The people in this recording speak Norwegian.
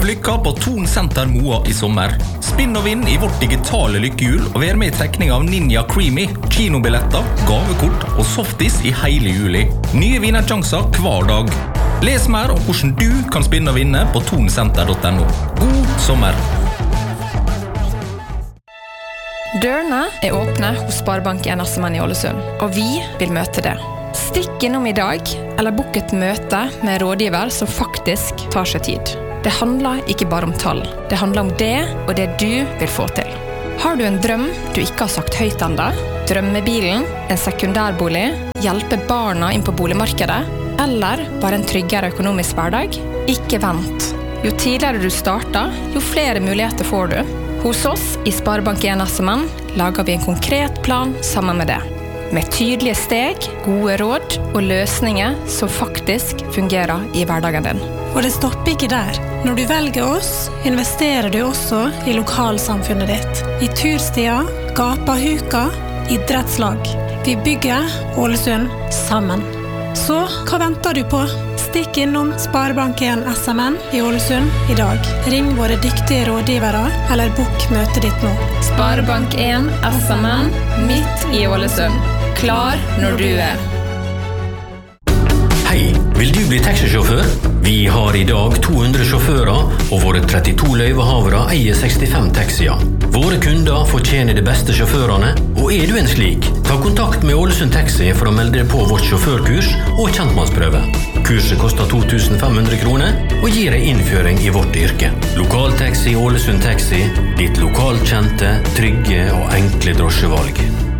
Prøv lykka på Thon Senter Moa i sommer. Spinn og vinn i vårt digitale lykkehjul og vær med i trekning av Ninja Creamy, kinobilletter, gavekort og softis i hele juli. Nye vinnersjanser hver dag. Les mer om hvordan du kan spinne og vinne på thonsenter.no. God sommer! Dørene åpne hos Sparebank1 SMN i Ålesund, og vi vil møte det. Stikk innom i dag, eller bok et møte med rådgiver som faktisk tar seg tid. Det handler ikke bare om tall. Det handler om det og det du vil få til. Har du en drøm du ikke har sagt høyt enda? Drømmebilen, en sekundærbolig, hjelpe barna inn på boligmarkedet, eller bare en tryggere økonomisk hverdag? Ikke vent. Jo tidligere du starter, jo flere muligheter får du. Hos oss i Sparebank1 SMN lager vi en konkret plan sammen med det. Med tydelige steg, gode råd og løsninger som faktisk fungerer i hverdagen din. Og det stopper ikke der. Når du velger oss, investerer du også i lokalsamfunnet ditt. I turstier, gapahuka, idrettslag. Vi bygger Ålesund sammen. Så hva venter du på? Stikk innom Sparebank1 SMN i Ålesund i dag. Ring våre dyktige rådgivere, eller bok møtet ditt nå. Sparebank1 SMN midt i Ålesund. Klar når du er. Hei, vil du bli taxisjåfør? Vi har i dag 200 sjåfører, og våre 32 løyvehavere eier 65 taxier. Våre kunder fortjener de beste sjåførene, og er du en slik? Ta kontakt med Ålesund Taxi for å melde deg på vårt sjåførkurs og kjentmannsprøve. Kurset koster 2500 kroner og gir deg innføring i vårt yrke. Lokaltaxi Ålesund Taxi, ditt lokalkjente, trygge og enkle drosjevalg.